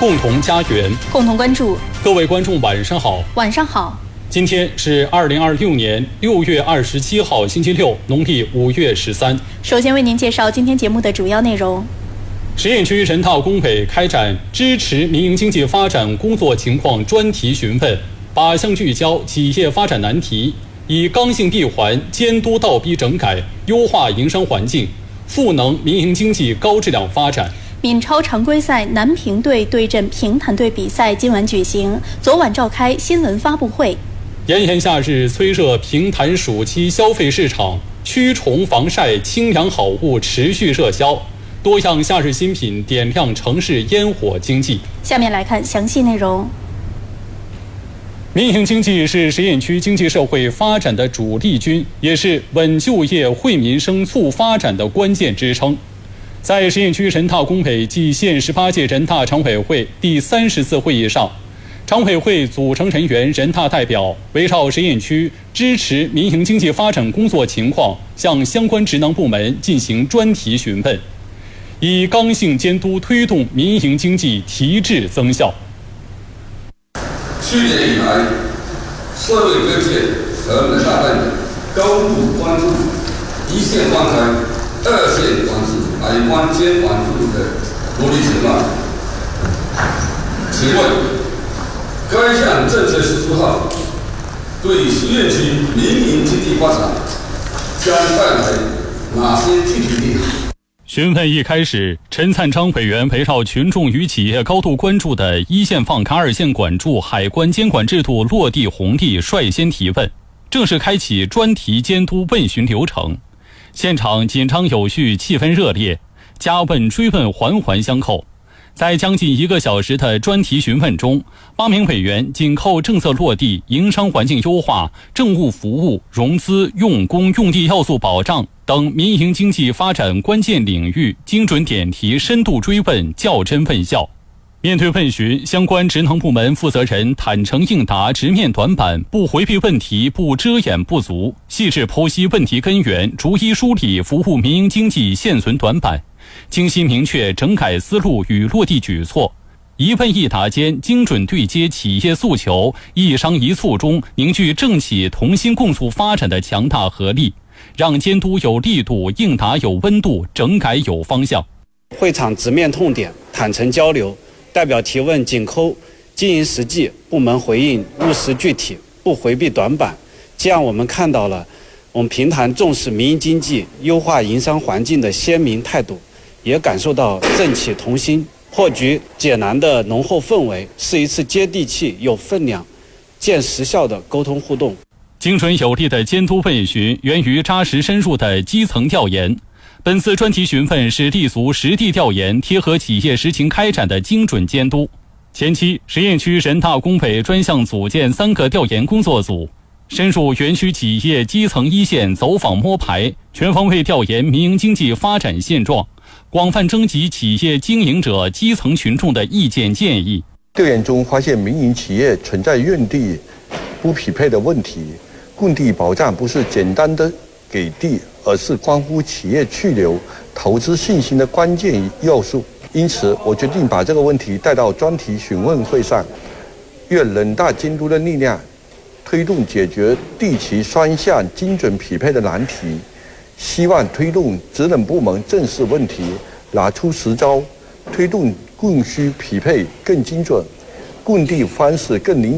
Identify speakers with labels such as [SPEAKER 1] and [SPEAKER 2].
[SPEAKER 1] 共同家园，
[SPEAKER 2] 共同关注。
[SPEAKER 1] 各位观众晚上好。
[SPEAKER 2] 晚上好。
[SPEAKER 1] 今天是2026年6月27号星期六，农历5月13。
[SPEAKER 2] 首先为您介绍今天节目的主要内容。
[SPEAKER 1] 实验区人大工委开展支持民营经济发展工作情况专题询问，靶向聚焦企业发展难题，以刚性闭环监督倒逼整改，优化营商环境，赋能民营经济高质量发展。
[SPEAKER 2] 闽超常规赛南平队对阵平潭队比赛今晚举行，昨晚召开新闻发布会。
[SPEAKER 1] 炎炎夏日催热平潭暑期消费市场，驱虫防晒清凉好物持续热销，多样夏日新品点亮城市烟火经济。
[SPEAKER 2] 下面来看详细内容。
[SPEAKER 1] 民营经济是实验区经济社会发展的主力军，也是稳就业、惠民生、促发展的关键支撑。在实验区人大工委暨现18届人大常委会第30次会议上，常委会组成人员、人大代表围绕实验区支持民营经济发展工作情况，向相关职能部门进行专题询问，以刚性监督推动民营经济提质增效。
[SPEAKER 3] 去年以来，社会各界和人大代表高度关注一线关开、二线关注海关监管部的努力情况。请问，该项政策实施后，对实验区民营经济发展将带来哪些具体利好？
[SPEAKER 1] 询问一开始，陈灿章委员围绕群众与企业高度关注的一线放开、二线管住海关监管制度落地红利率先提问，正式开启专题监督问询流程。现场紧张有序，气氛热烈，加问追问环环相扣。在将近1个小时的专题询问中，8名委员紧扣政策落地、营商环境优化、政务服务、融资、用工、用地要素保障等民营经济发展关键领域精准点题、深度追问、较真问效。面对问询，相关职能部门负责人坦诚应答，直面短板，不回避问题，不遮掩不足，细致剖析问题根源，逐一梳理服务民营经济现存短板，清晰明确整改思路与落地举措，一问一答间精准对接企业诉求，一商一促中凝聚政企同心共促发展的强大合力，让监督有力度，应答有温度，整改有方向。
[SPEAKER 4] 会场直面痛点，坦诚交流，代表提问紧扣经营实际，部门回应务实具体，不回避短板。这样我们看到了我们平潭重视民营经济、优化营商环境的鲜明态度，也感受到政企同心、破局解难的浓厚氛围，是一次接地气、有分量、见实效的沟通互动。
[SPEAKER 1] 精准有力的监督问询源于扎实深入的基层调研。本次专题询问是立足实地调研、贴合企业实情开展的精准监督。前期，实验区人大工委专项组建3个调研工作组，深入园区企业基层一线走访摸排，全方位调研民营经济发展现状，广泛征集企业经营者、基层群众的意见建议。
[SPEAKER 5] 调研中发现，民营企业存在用地不匹配的问题，供地保障不是简单的给地，而是关乎企业去留、投资信心的关键要素。因此，我决定把这个问题带到专题询问会上，用人大监督的力量，推动解决地企双向精准匹配的难题。希望推动职能部门正视问题，拿出实招，推动供需匹配更精准，供地方式更灵